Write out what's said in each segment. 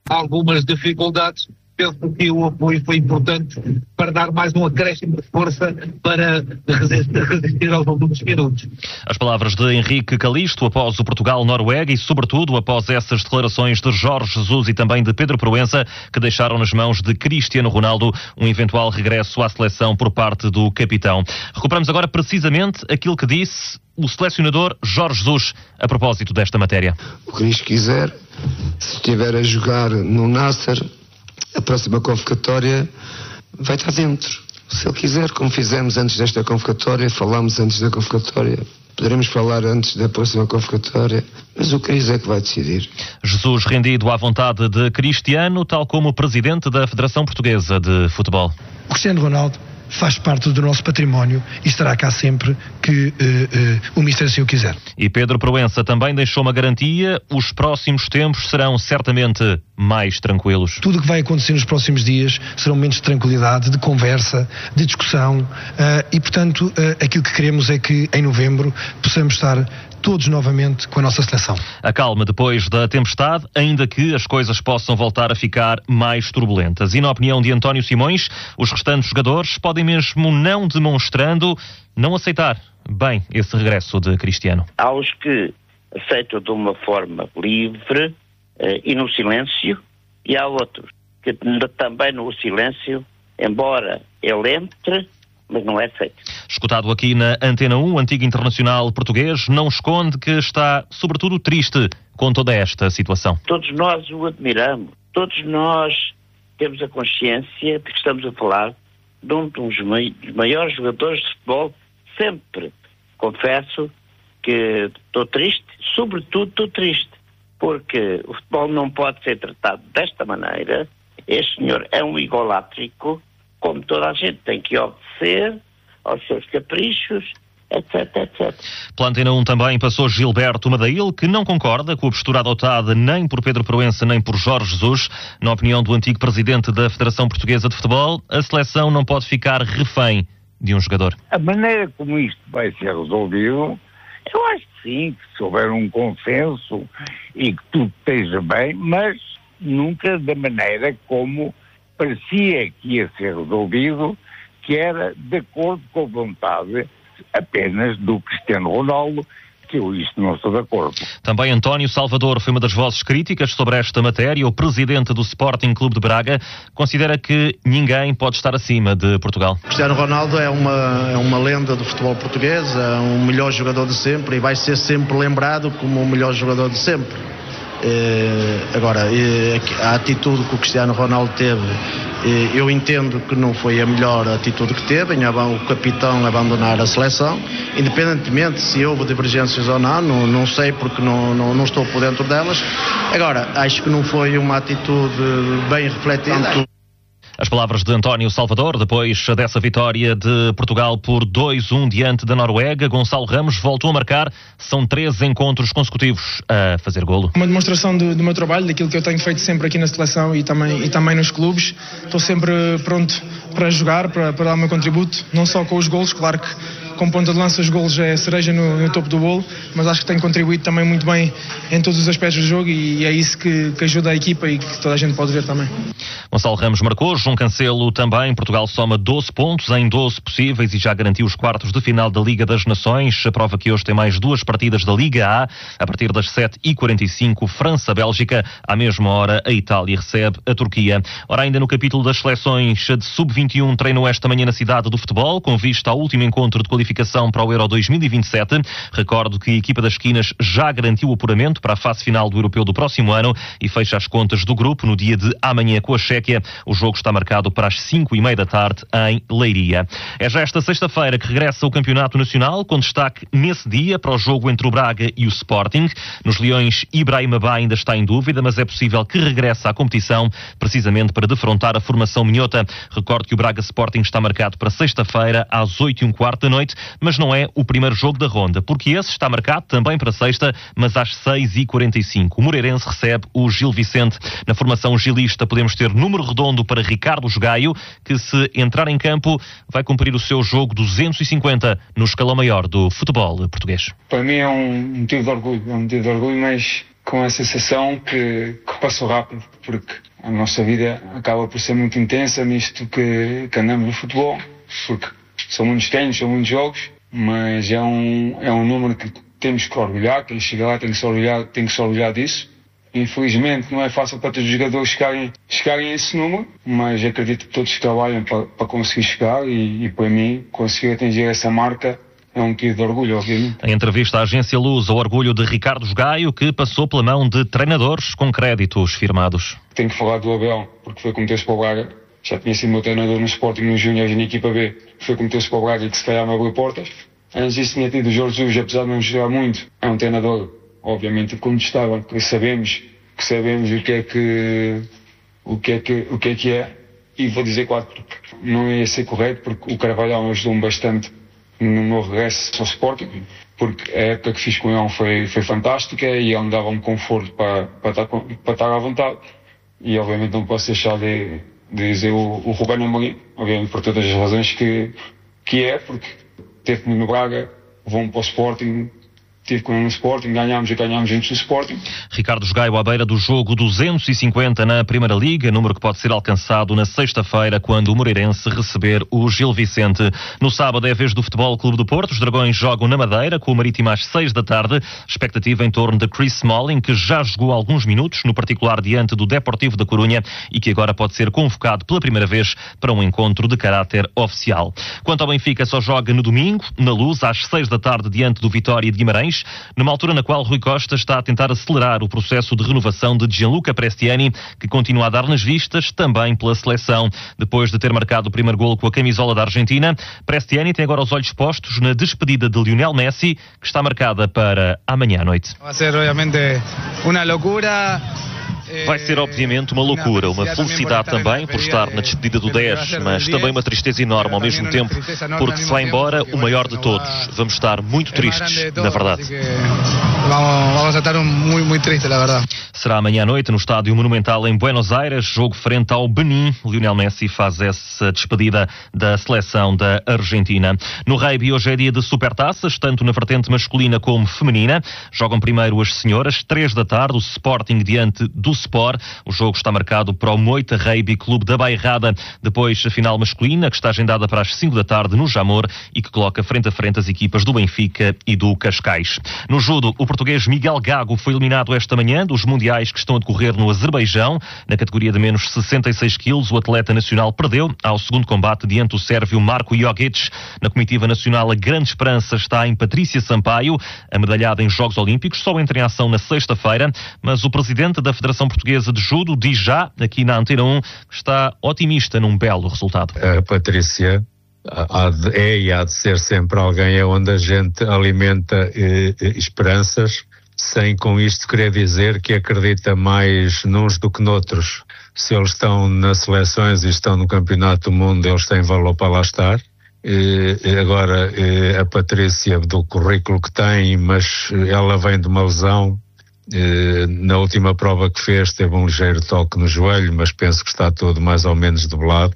algumas dificuldades, penso que o apoio foi importante para dar mais um acréscimo de força para resistir aos últimos minutos. As palavras de Henrique Calisto após o Portugal-Noruega e, sobretudo, após essas declarações de Jorge Jesus e também de Pedro Proença, que deixaram nas mãos de Cristiano Ronaldo um eventual regresso à seleção por parte do capitão. Recuperamos agora precisamente aquilo que disse o selecionador Jorge Jesus a propósito desta matéria. O que Cristo quiser, se estiver a jogar no Nasser, a próxima convocatória vai estar dentro. Se ele quiser, como fizemos antes desta convocatória, falámos antes da convocatória, poderemos falar antes da próxima convocatória, mas o Cris é que vai decidir. Jesus rendido à vontade de Cristiano, tal como o presidente da Federação Portuguesa de Futebol. O Cristiano Ronaldo faz parte do nosso património e estará cá sempre que o Mister assim o quiser. E Pedro Proença também deixou uma garantia: os próximos tempos serão certamente mais tranquilos. Tudo o que vai acontecer nos próximos dias serão momentos de tranquilidade, de conversa, de discussão e, portanto, aquilo que queremos é que em novembro possamos estar todos novamente com a nossa seleção. A calma depois da tempestade, ainda que as coisas possam voltar a ficar mais turbulentas. E na opinião de António Simões, os restantes jogadores podem mesmo não demonstrando, não aceitar bem esse regresso de Cristiano. Há os que aceitam de uma forma livre e no silêncio, e há outros que também no silêncio, embora ele entre, mas não é feito. Escutado aqui na Antena 1, o antigo internacional português não esconde que está, sobretudo, triste com toda esta situação. Todos nós o admiramos, todos nós temos a consciência de que estamos a falar de um dos maiores jogadores de futebol sempre. Confesso que estou triste, sobretudo estou triste, porque o futebol não pode ser tratado desta maneira. Este senhor é um egolátrico, como toda a gente tem que obedecer aos seus caprichos, etc, etc. Pela Antena 1 também passou Gilberto Madail, que não concorda com a postura adotada nem por Pedro Proença nem por Jorge Jesus. Na opinião do antigo presidente da Federação Portuguesa de Futebol, a seleção não pode ficar refém de um jogador. A maneira como isto vai ser resolvido, eu acho que sim, que se houver um consenso e que tudo esteja bem, mas nunca da maneira como parecia que ia ser resolvido, que era de acordo com a vontade apenas do Cristiano Ronaldo, que eu isto não estou de acordo. Também António Salvador foi uma das vozes críticas sobre esta matéria. O presidente do Sporting Clube de Braga considera que ninguém pode estar acima de Portugal. Cristiano Ronaldo é uma lenda do futebol português, é o melhor jogador de sempre e vai ser sempre lembrado como o melhor jogador de sempre. Agora, a atitude que o Cristiano Ronaldo teve, eu entendo que não foi a melhor atitude que teve em o capitão abandonar a seleção, independentemente se houve divergências ou não sei porque não estou por dentro delas. Agora, acho que não foi uma atitude bem refletida. As palavras de António Salvador, depois dessa vitória de Portugal por 2-1 diante da Noruega. Gonçalo Ramos voltou a marcar. São 13 encontros consecutivos a fazer golo. Uma demonstração do meu trabalho, daquilo que eu tenho feito sempre aqui na seleção e também nos clubes. Estou sempre pronto para jogar, para dar o meu contributo, não só com os golos, claro que com ponta de lança os golos é a cereja no topo do bolo, mas acho que tenho contribuído também muito bem em todos os aspectos do jogo e é isso que ajuda a equipa e que toda a gente pode ver também. Gonçalo Ramos marcou, João Cancelo também. Portugal soma 12 pontos em 12 possíveis e já garantiu os quartos de final da Liga das Nações. A prova que hoje tem mais duas partidas da Liga A. A partir das 7h45, França-Bélgica. À mesma hora, a Itália recebe a Turquia. Ora, ainda no capítulo das seleções de Sub-21, treinou esta manhã na cidade do futebol, com vista ao último encontro de qualificação para o Euro 2027. Recordo que a equipa das esquinas já garantiu o apuramento para a fase final do Europeu do próximo ano e fecha as contas do grupo no dia de amanhã com a Chequia. O jogo está marcado para as 5h30 da tarde em Leiria. É já esta sexta-feira que regressa o Campeonato Nacional, com destaque nesse dia para o jogo entre o Braga e o Sporting. Nos Leões, Ibrahim Abá ainda está em dúvida, mas é possível que regresse à competição, precisamente para defrontar a formação minhota. Recordo que o Braga Sporting está marcado para sexta-feira às 8h15 da noite, mas não é o primeiro jogo da ronda, porque esse está marcado também para sexta, mas às 6h45. O Moreirense recebe o Gil Vicente. Na formação gilista podemos ter número redondo para Ricardo Jogaio, que se entrar em campo vai cumprir o seu jogo 250 no escalão maior do futebol português. Para mim é um motivo de orgulho, mas com a sensação que passou rápido, porque a nossa vida acaba por ser muito intensa nisto que andamos no futebol, porque são muitos treinos, são muitos jogos, mas é um número que temos que orgulhar, quem chega lá tem que se orgulhar disso. Infelizmente não é fácil para todos os jogadores chegarem a esse número, mas acredito que todos trabalham para conseguir chegar e para mim conseguir atingir essa marca é um motivo de orgulho, obviamente. Em entrevista à agência Luz, o orgulho de Ricardo Gaio, que passou pela mão de treinadores com créditos firmados. Tenho que falar do Abel, porque foi como meteu-se para o Braga. Já tinha sido meu treinador no Sporting, no Júnior e na equipa B. Foi como meteu-se para o Braga que se calhar me abriu portas. Antes disso tinha tido o Jorge Jesus, apesar de não jogar muito. É um treinador, obviamente, incontestável, porque sabemos o que é. E vou dizer quatro, porque não ia ser correto, porque o Carvalhal ajudou-me bastante no meu regresso ao Sporting, porque a época que fiz com ele foi fantástica e ele me dava-me conforto para estar à vontade. E obviamente não posso deixar de dizer o Ruben Amorim, obviamente por todas as razões que é, porque teve comigo no Braga, levou-me para o Sporting, tive com ele no Sporting, ganhámos juntos no Sporting. Ricardo Gaio à beira do jogo 250 na Primeira Liga, número que pode ser alcançado na sexta-feira, quando o Moreirense receber o Gil Vicente. No sábado é a vez do Futebol Clube do Porto. Os Dragões jogam na Madeira, com o Marítimo às 6 da tarde. Expectativa em torno de Chris Smalling, que já jogou alguns minutos, no particular diante do Deportivo da Corunha, e que agora pode ser convocado pela primeira vez para um encontro de caráter oficial. Quanto ao Benfica, só joga no domingo, na Luz, às 6 da tarde, diante do Vitória de Guimarães, numa altura na qual Rui Costa está a tentar acelerar o processo de renovação de Gianluca Prestiani, que continua a dar nas vistas também pela seleção. Depois de ter marcado o primeiro golo com a camisola da Argentina, Prestiani tem agora os olhos postos na despedida de Lionel Messi, que está marcada para amanhã à noite. Vai ser, obviamente, uma loucura. Vai ser, obviamente, uma loucura, uma felicidade também por estar na despedida do 10, mas também uma tristeza enorme ao mesmo tempo, porque se vai embora o maior de todos. Vamos estar muito tristes, na verdade. Vamos estar muito tristes, na verdade. Será amanhã à noite no Estádio Monumental em Buenos Aires, jogo frente ao Benin. Lionel Messi faz essa despedida da seleção da Argentina. No rugby, hoje é dia de supertaças, tanto na vertente masculina como feminina. Jogam primeiro as senhoras, 3 da tarde, o Sporting diante do Sport. O jogo está marcado para o Moita Rugby Clube da Bairrada. Depois a final masculina, que está agendada para as 5 da tarde no Jamor e que coloca frente a frente as equipas do Benfica e do Cascais. No judo, o português Miguel Gago foi eliminado esta manhã dos mundiais que estão a decorrer no Azerbaijão. Na categoria de menos 66 quilos, o atleta nacional perdeu ao segundo combate diante do sérvio Marko Jogic. Na comitiva nacional, a grande esperança está em Patrícia Sampaio, a medalhada em Jogos Olímpicos, só entra em ação na sexta-feira, mas o presidente da Federação Portuguesa de Judo diz já, aqui na Antena 1, que está otimista num belo resultado. A Patrícia é e há de ser sempre alguém onde a gente alimenta esperanças, sem com isto querer dizer que acredita mais nuns do que noutros. Se eles estão nas seleções e estão no Campeonato do Mundo, eles têm valor para lá estar. Agora, a Patrícia, do currículo que tem, mas ela vem de uma lesão. Na última prova que fez teve um ligeiro toque no joelho, mas penso que está tudo mais ou menos debelado.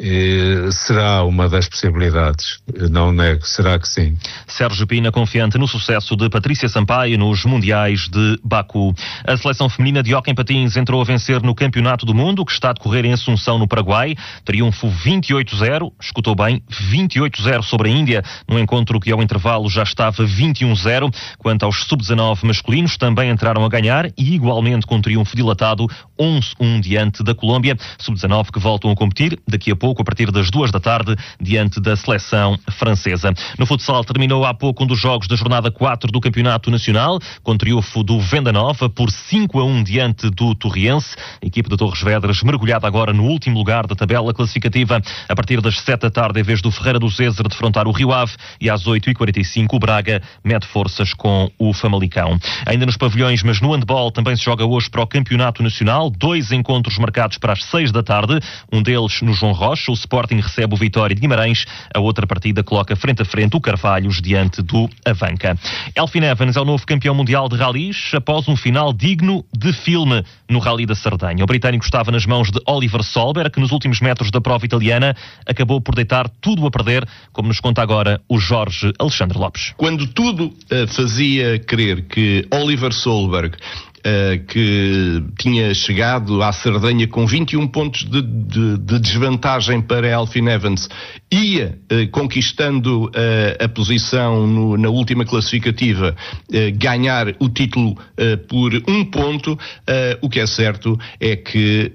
Será uma das possibilidades, não nego, será que sim. Sérgio Pina confiante no sucesso de Patrícia Sampaio nos Mundiais de Baku. A seleção feminina de hóquei em patins entrou a vencer no Campeonato do Mundo, que está a decorrer em Assunção, no Paraguai. Triunfo 28-0, escutou bem, 28-0 sobre a Índia, num encontro que ao intervalo já estava 21-0. Quanto aos sub-19 masculinos, também entraram a ganhar e igualmente com triunfo dilatado, 11-1 diante da Colômbia. Sub-19 que voltam a competir daqui a pouco, a partir das 2 da tarde, diante da seleção francesa. No futsal, terminou há pouco um dos jogos da jornada 4 do Campeonato Nacional, com triunfo do Venda Nova por 5-1 diante do Torriense. A equipe de Torres Vedras mergulhada agora no último lugar da tabela classificativa. A partir das 7 da tarde, em vez do Ferreira do Zezer defrontar o Rio Ave, e às 8h45 o Braga mede forças com o Famalicão. Ainda nos pavilhões, mas no handball, também se joga hoje para o Campeonato Nacional. 2 encontros marcados para as 6 da tarde, um deles no João Rocha. O Sporting recebe o Vitória de Guimarães. A outra partida coloca frente a frente o Carvalhos diante do Avanca. Elfyn Evans é o novo campeão mundial de ralis após um final digno de filme no Rally da Sardenha. O britânico estava nas mãos de Oliver Solberg, que nos últimos metros da prova italiana acabou por deitar tudo a perder, como nos conta agora o Jorge Alexandre Lopes. Quando tudo fazia crer que Oliver Solberg que tinha chegado à Sardenha com 21 pontos de desvantagem para Elfyn Evans, ia conquistando a posição na última classificativa, ganhar o título por 1 ponto. O que é certo é que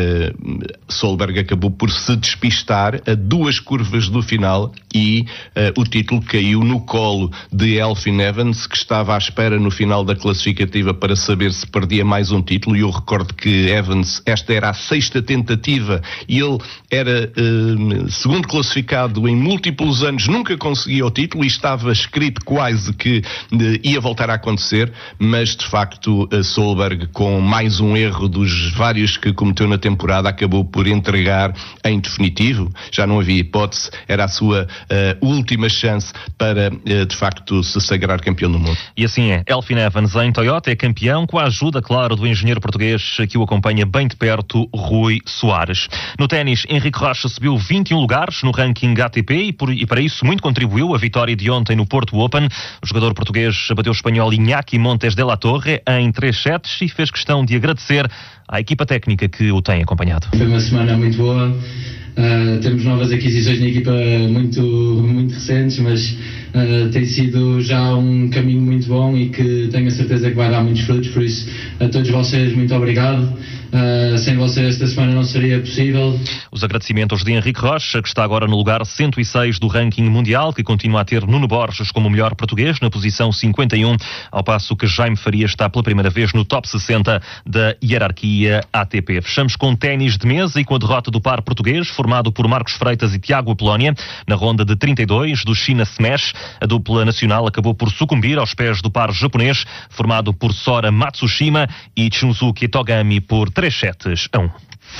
Solberg acabou por se despistar a 2 curvas do final e o título caiu no colo de Elfyn Evans, que estava à espera no final da classificativa para saber se perdia mais um título. E eu recordo que Evans, esta era a 6ª tentativa e ele era segundo classificado em múltiplos anos, nunca conseguia o título e estava escrito quase que ia voltar a acontecer, mas de facto Solberg, com mais um erro dos vários que cometeu na temporada, acabou por entregar em definitivo. Já não havia hipótese, era a sua última chance para de facto se sagrar campeão do mundo. E assim é, Elfyn Evans em Toyota é campeão, com a ajuda, claro, do engenheiro português que o acompanha bem de perto, Rui Soares. No ténis, Henrique Rocha subiu 21 lugares no ranking ATP e para isso muito contribuiu a vitória de ontem no Porto Open. O jogador português bateu o espanhol Iñaki Montes de la Torre em 3 sets e fez questão de agradecer à equipa técnica que o tem acompanhado. Foi uma semana muito boa. Temos novas aquisições na equipa muito recentes, mas tem sido já um caminho muito bom e que tenho a certeza que vai dar muitos frutos. Por isso, a todos vocês, muito obrigado. Sem vocês esta semana não seria possível. Os agradecimentos de Henrique Rocha, que está agora no lugar 106 do ranking mundial, que continua a ter Nuno Borges como melhor português na posição 51, ao passo que Jaime Faria está pela primeira vez no top 60 da hierarquia ATP. Fechamos com ténis de mesa e com a derrota do par português, formado por Marcos Freitas e Tiago Apolónia, na ronda de 32 do China Smash. A dupla nacional acabou por sucumbir aos pés do par japonês, formado por Sora Matsushima e Shunsuke Togami por 3-1.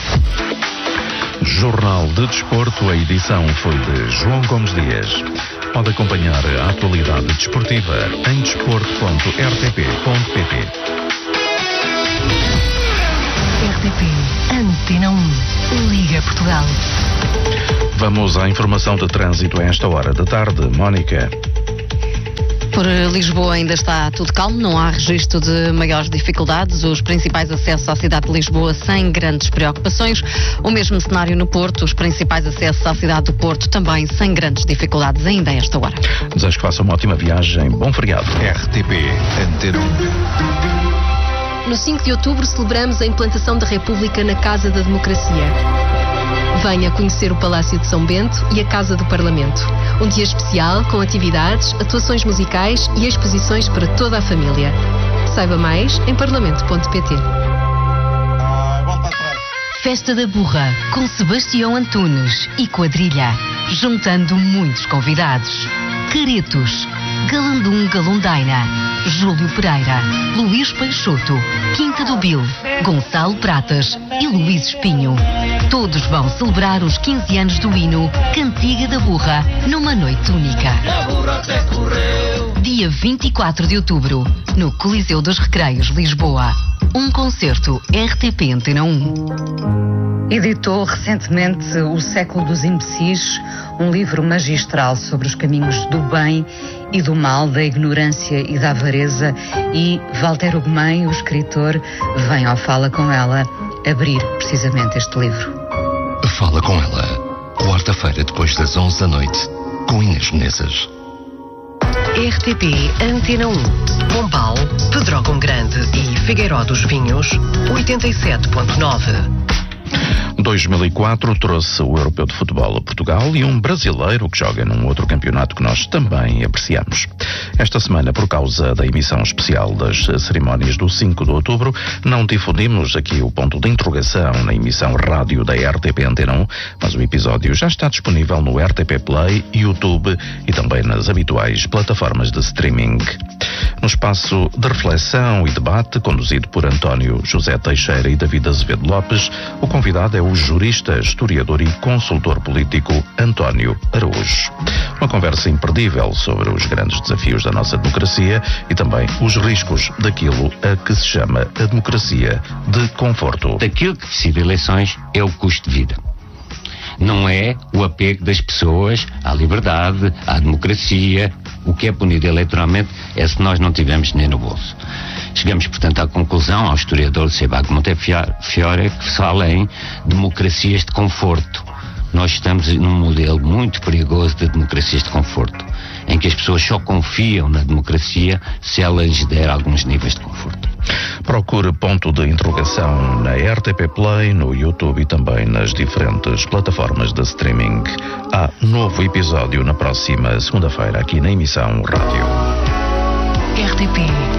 Jornal de Desporto, a edição foi de João Gomes Dias. Pode acompanhar a atualidade desportiva em desporto.rtp.pt. RTP Antena 1, Liga Portugal. Vamos à informação de trânsito a esta hora da tarde. Mónica. Por Lisboa ainda está tudo calmo, não há registro de maiores dificuldades. Os principais acessos à cidade de Lisboa sem grandes preocupações. O mesmo cenário no Porto, os principais acessos à cidade do Porto também sem grandes dificuldades ainda a esta hora. Desejo que faça uma ótima viagem, bom feriado. RTP Antena 1. No 5 de outubro celebramos a implantação da República na Casa da Democracia. Venha conhecer o Palácio de São Bento e a Casa do Parlamento. Um dia especial com atividades, atuações musicais e exposições para toda a família. Saiba mais em parlamento.pt. Festa da Burra, com Sebastião Antunes e quadrilha, juntando muitos convidados. Caretos, Galandum Galundaina, Júlio Pereira, Luís Peixoto, Quinta do Bil, Gonçalo Pratas e Luís Espinho. Todos vão celebrar os 15 anos do hino Cantiga da Burra numa noite única. Dia 24 de outubro, no Coliseu dos Recreios, Lisboa. Um concerto RTP Antena 1. Editou recentemente O Século dos Imbecis, um livro magistral sobre os caminhos do bem e do mal, da ignorância e da avareza, e Walter Ugumem, o escritor, vem ao Fala Com Ela abrir precisamente este livro. Fala Com Ela, quarta-feira depois das 11 da noite, com Inês Menezes. RTP Antena 1, Pombal, Pedrógão Grande e Figueiró dos Vinhos, 87.9. 2004 trouxe o Europeu de Futebol a Portugal e um brasileiro que joga num outro campeonato que nós também apreciamos. Esta semana, por causa da emissão especial das cerimónias do 5 de outubro, não difundimos aqui o ponto de interrogação na emissão rádio da RTP Antena 1, mas o episódio já está disponível no RTP Play, YouTube e também nas habituais plataformas de streaming. No espaço de reflexão e debate, conduzido por António José Teixeira e David Azevedo Lopes, o convidado é o jurista, historiador e consultor político António Araújo. Uma conversa imperdível sobre os grandes desafios da nossa democracia e também os riscos daquilo a que se chama a democracia de conforto. Daquilo que decide eleições é o custo de vida. Não é o apego das pessoas à liberdade, à democracia. O que é punido eleitoralmente é se nós não tivermos dinheiro no bolso. Chegamos, portanto, à conclusão, ao historiador Sebago Montefiore, que fala em democracias de conforto. Nós estamos num modelo muito perigoso de democracias de conforto, em que as pessoas só confiam na democracia se ela lhes der alguns níveis de conforto. Procure Ponto de Interrogação na RTP Play, no YouTube e também nas diferentes plataformas de streaming. Há novo episódio na próxima segunda-feira aqui na emissão Rádio. RTP